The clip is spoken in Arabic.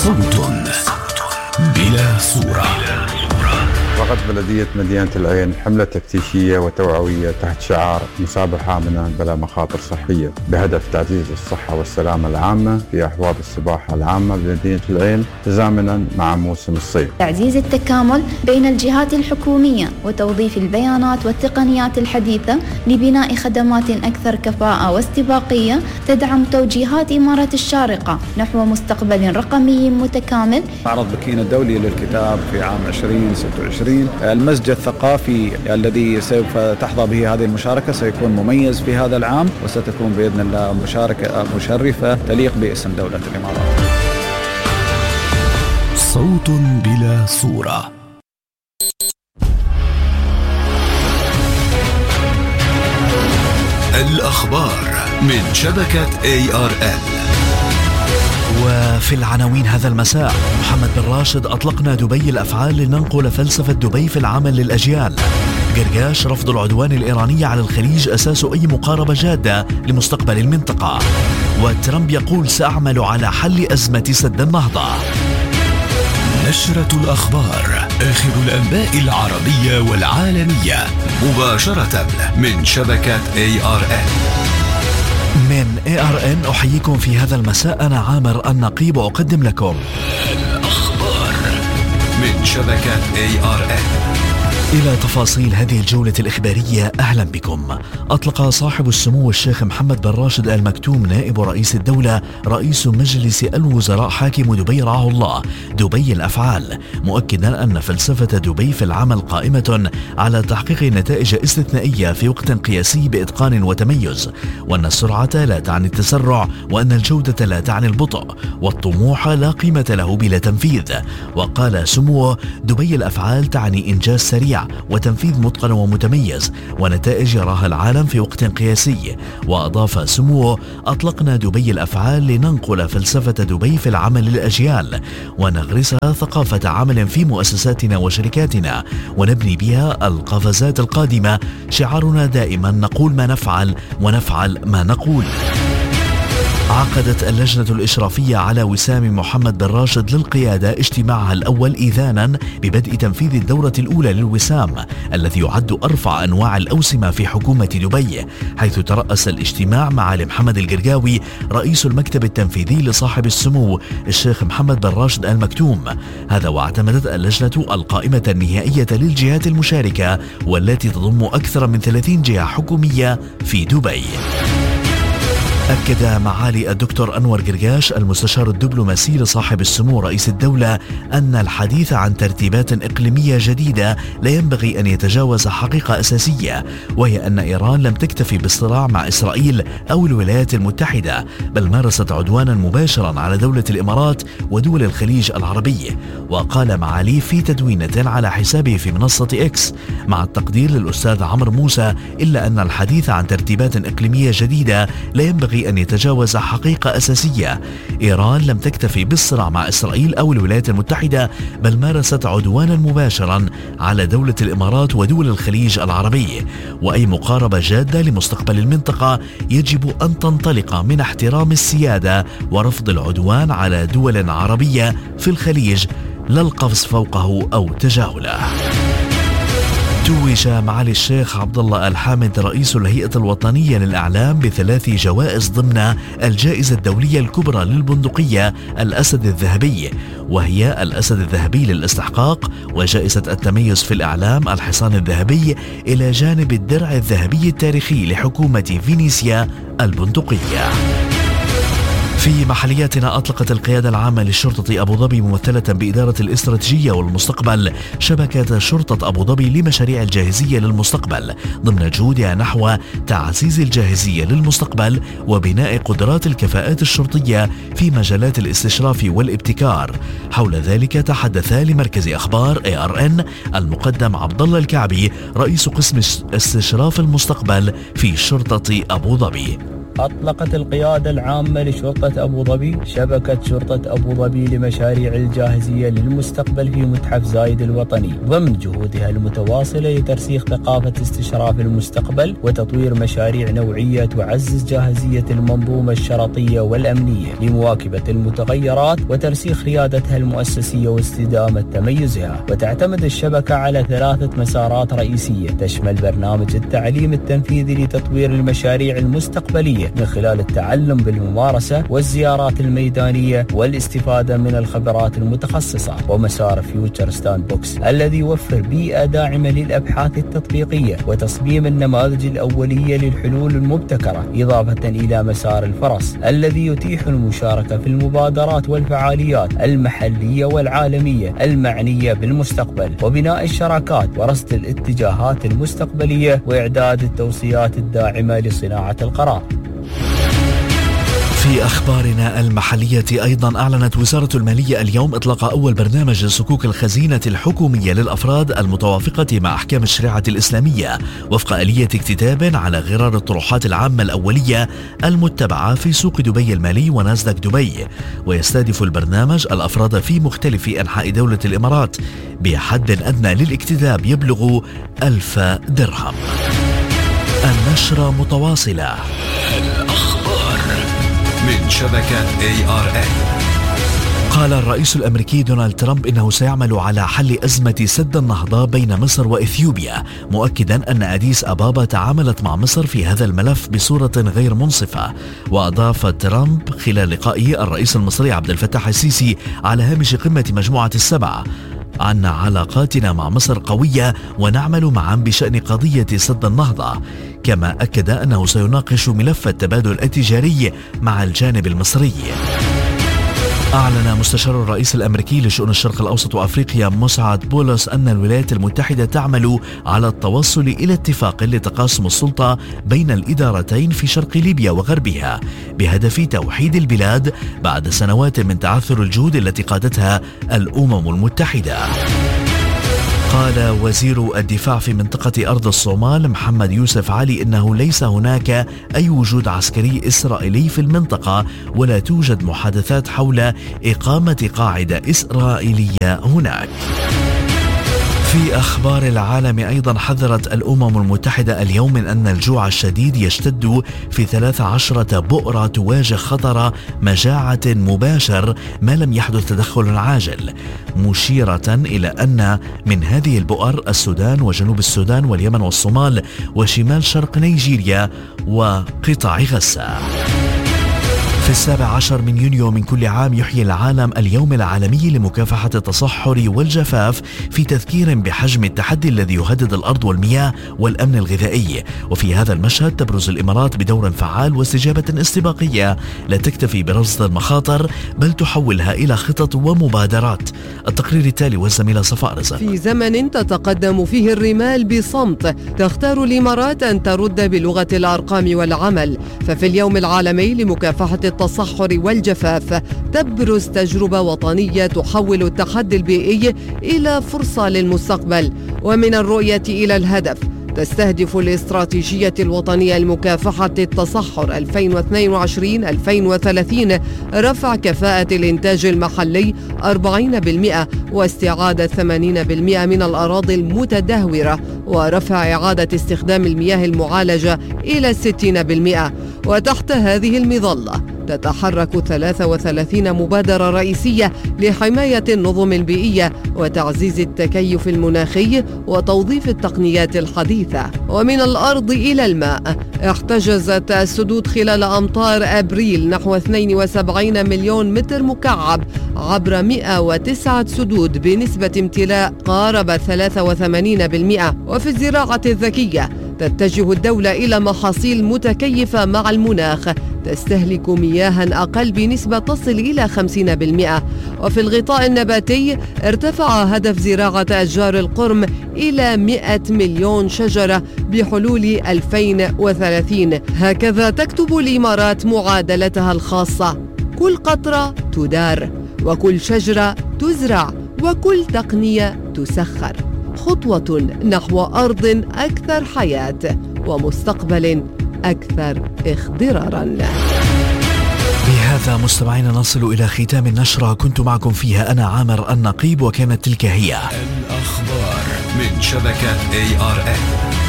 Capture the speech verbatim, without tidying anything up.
صوت بلا صورة. وقعت بلدية مدينة العين حملة تفتيشية وتوعوية تحت شعار مسابحة آمنة بلا مخاطر صحية بهدف تعزيز الصحة والسلامة العامة في أحواض السباحة العامة بمدينة العين تزامنا مع موسم الصيف. تعزيز التكامل بين الجهات الحكومية وتوظيف البيانات والتقنيات الحديثة لبناء خدمات أكثر كفاءة واستباقية تدعم توجيهات إمارة الشارقة نحو مستقبل رقمي متكامل. معرض بكين الدولي للكتاب في عام عشرين ستة وعشرين، المسجد الثقافي الذي سوف تحظى به هذه المشاركة سيكون مميز في هذا العام، وستكون بإذن الله مشاركة مشرفة تليق باسم دولة الإمارات. صوت بلا صورة. الأخبار من شبكة إيه آر إل. وفي العناوين هذا المساء: محمد بن راشد: أطلقنا دبي الأفعال لننقل فلسفة دبي في العمل للأجيال. قرقاش: رفض العدوان الإيراني على الخليج أساس أي مقاربة جادة لمستقبل المنطقة. وترامب يقول: سأعمل على حل أزمة سد النهضة. نشرة الأخبار، آخر الأنباء العربية والعالمية مباشرة من شبكة إيه آر إل. من إيه آر إن أحييكم في هذا المساء، أنا عامر النقيب أقدم لكم الأخبار من شبكة إيه آر إل. إلى تفاصيل هذه الجولة الإخبارية، أهلا بكم. أطلق صاحب السمو الشيخ محمد بن راشد آل مكتوم نائب رئيس الدولة رئيس مجلس الوزراء حاكم دبي رعاه الله دبي الأفعال، مؤكدا أن فلسفة دبي في العمل قائمة على تحقيق نتائج استثنائية في وقت قياسي بإتقان وتميز، وأن السرعة لا تعني التسرع، وأن الجودة لا تعني البطء، والطموح لا قيمة له بلا تنفيذ. وقال سموه: دبي الأفعال تعني إنجاز سريع وتنفيذ متقن ومتميز ونتائج يراها العالم في وقت قياسي. وأضاف سموه: أطلقنا دبي الأفعال لننقل فلسفة دبي في العمل للأجيال ونغرس ثقافة عمل في مؤسساتنا وشركاتنا ونبني بها القفزات القادمة. شعارنا دائما نقول ما نفعل ونفعل ما نقول. عقدت اللجنة الإشرافية على وسام محمد بن راشد للقيادة اجتماعها الأول إذانا ببدء تنفيذ الدورة الأولى للوسام الذي يعد أرفع أنواع الأوسمة في حكومة دبي، حيث ترأس الاجتماع معالي محمد القرقاوي رئيس المكتب التنفيذي لصاحب السمو الشيخ محمد بن راشد آل مكتوم. هذا واعتمدت اللجنة القائمة النهائية للجهات المشاركة والتي تضم أكثر من ثلاثين جهة حكومية في دبي. أكد معالي الدكتور أنور قرقاش المستشار الدبلوماسي لصاحب السمو رئيس الدولة أن الحديث عن ترتيبات إقليمية جديدة لا ينبغي أن يتجاوز حقيقة أساسية، وهي أن إيران لم تكتفي بالصراع مع إسرائيل أو الولايات المتحدة، بل مارست عدوانا مباشرا على دولة الإمارات ودول الخليج العربي. وقال معالي في تدوينة على حسابه في منصة إكس: مع التقدير للأستاذ عمرو موسى، إلا أن الحديث عن ترتيبات إقليمية جديدة لا ينبغي أن يتجاوز حقيقة أساسية. إيران لم تكتفي بالصراع مع إسرائيل أو الولايات المتحدة، بل مارست عدوانا مباشرا على دولة الإمارات ودول الخليج العربي. وأي مقاربة جادة لمستقبل المنطقة يجب أن تنطلق من احترام السيادة ورفض العدوان على دول عربية في الخليج، لا القفز فوقه أو تجاهله. توج معالي الشيخ عبد الله آل حامد رئيس الهيئة الوطنية للإعلام بثلاث جوائز ضمن الجائزة الدولية الكبرى للبندقية الأسد الذهبي، وهي الأسد الذهبي للاستحقاق، وجائزة التميز في الإعلام الحصان الذهبي، إلى جانب الدرع الذهبي التاريخي لحكومة فينيسيا البندقية. في محلياتنا، أطلقت القيادة العامة للشرطة أبو ظبي ممثلة بإدارة الاستراتيجية والمستقبل شبكة شرطة أبو ظبي لمشاريع الجاهزية للمستقبل ضمن جهودها نحو تعزيز الجاهزية للمستقبل وبناء قدرات الكفاءات الشرطية في مجالات الاستشراف والابتكار. حول ذلك تحدثا لمركز أخبار إيه آر إن المقدم عبد الله الكعبي رئيس قسم استشراف المستقبل في شرطة أبو ظبي. أطلقت القيادة العامة لشرطة أبو ظبي شبكة شرطة أبو ظبي لمشاريع الجاهزية للمستقبل في متحف زايد الوطني ضمن جهودها المتواصلة لترسيخ ثقافة استشراف المستقبل وتطوير مشاريع نوعية تعزز جاهزية المنظومة الشرطية والأمنية لمواكبة المتغيرات وترسيخ ريادتها المؤسسية واستدامة تميزها. وتعتمد الشبكة على ثلاثة مسارات رئيسية تشمل برنامج التعليم التنفيذي لتطوير المشاريع المستقبلية من خلال التعلم بالممارسة والزيارات الميدانية والاستفادة من الخبرات المتخصصة، ومسار فيوتشر ستاند بوكس الذي يوفر بيئة داعمة للأبحاث التطبيقية وتصميم النماذج الأولية للحلول المبتكرة، إضافة إلى مسار الفرص الذي يتيح المشاركة في المبادرات والفعاليات المحلية والعالمية المعنية بالمستقبل وبناء الشراكات ورصد الاتجاهات المستقبلية وإعداد التوصيات الداعمة لصناعة القرار. في أخبارنا المحلية أيضا أعلنت وزارة المالية اليوم إطلاق أول برنامج لصكوك الخزينة الحكومية للأفراد المتوافقة مع أحكام الشريعة الإسلامية وفق آلية اكتتاب على غرار الطروحات العامة الأولية المتبعة في سوق دبي المالي وناسداك دبي. ويستهدف البرنامج الأفراد في مختلف أنحاء دولة الإمارات بحد أدنى للاكتتاب يبلغ ألف درهم. النشرة متواصلة. من شبكة إيه آر إيه. قال الرئيس الأمريكي دونالد ترامب إنه سيعمل على حل أزمة سد النهضة بين مصر وإثيوبيا، مؤكدا أن أديس أبابا تعاملت مع مصر في هذا الملف بصورة غير منصفة. وأضاف ترامب خلال لقائه الرئيس المصري عبد الفتاح السيسي على هامش قمة مجموعة السبعة أن علاقاتنا مع مصر قوية ونعمل معا بشأن قضية سد النهضة، كما أكد أنه سيناقش ملف التبادل التجاري مع الجانب المصري. أعلن مستشار الرئيس الأمريكي لشؤون الشرق الأوسط وأفريقيا مسعد بولس أن الولايات المتحدة تعمل على التوصل إلى اتفاق لتقاسم السلطة بين الإدارتين في شرق ليبيا وغربها بهدف توحيد البلاد بعد سنوات من تعثر الجهود التي قادتها الأمم المتحدة. قال وزير الدفاع في منطقة أرض الصومال محمد يوسف علي إنه ليس هناك أي وجود عسكري إسرائيلي في المنطقة ولا توجد محادثات حول إقامة قاعدة إسرائيلية هناك. في أخبار العالم أيضا حذرت الأمم المتحدة اليوم من أن الجوع الشديد يشتد في ثلاث عشرة بؤرة تواجه خطر مجاعة مباشر ما لم يحدث تدخل عاجل، مشيرة إلى أن من هذه البؤر السودان وجنوب السودان واليمن والصومال وشمال شرق نيجيريا وقطاع غزة. في السابع عشر من يونيو من كل عام يحيي العالم اليوم العالمي لمكافحة التصحر والجفاف في تذكير بحجم التحدي الذي يهدد الأرض والمياه والأمن الغذائي. وفي هذا المشهد تبرز الإمارات بدور فعال واستجابة استباقية لا تكتفي برصد المخاطر بل تحولها إلى خطط ومبادرات. التقرير التالي والزميلة صفاء رزق. في زمن تتقدم فيه الرمال بصمت تختار الإمارات أن ترد بلغة الأرقام والعمل، ففي اليوم العالمي لمكافحة التصحر والجفاف تبرز تجربة وطنية تحول التحدي البيئي إلى فرصة للمستقبل. ومن الرؤية إلى الهدف تستهدف الاستراتيجية الوطنية لمكافحة التصحر ألفين واثنين وعشرين ألفين وثلاثين رفع كفاءة الإنتاج المحلي أربعين بالمئة واستعادة ثمانين بالمئة من الأراضي المتدهورة ورفع إعادة استخدام المياه المعالجة إلى ستين بالمئة. وتحت هذه المظلة تتحرك ثلاث وثلاثين مبادرة رئيسية لحماية النظم البيئية وتعزيز التكيف المناخي وتوظيف التقنيات الحديثة. ومن الأرض إلى الماء احتجزت السدود خلال أمطار أبريل نحو اثنين وسبعين مليون متر مكعب عبر مئة وتسعة سدود بنسبة امتلاء قارب ثلاثة وثمانين بالمئة. وفي الزراعة الذكية تتجه الدولة إلى محاصيل متكيفة مع المناخ تستهلك مياها أقل بنسبة تصل إلى خمسين بالمئة. وفي الغطاء النباتي ارتفع هدف زراعة أشجار القرم إلى مئة مليون شجرة بحلول ألفين وثلاثين. هكذا تكتب الإمارات معادلتها الخاصة: كل قطرة تدار، وكل شجرة تزرع، وكل تقنية تسخر، خطوة نحو أرض أكثر حياة ومستقبل أكثر اخضرارا. بهذا مستمعينا نصل إلى ختام النشرة، كنت معكم فيها أنا عامر النقيب، وكانت تلك هي الأخبار من شبكة إيه آر إن.